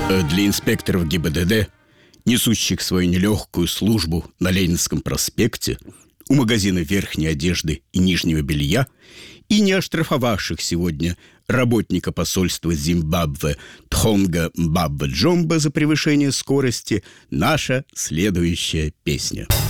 Для инспекторов ГИБДД, несущих свою нелегкую службу на Ленинском проспекте, у магазина верхней одежды и нижнего белья, и не оштрафовавших сегодня работника посольства Зимбабве Тхонга Мбабве Джомба за превышение скорости, наша следующая песня.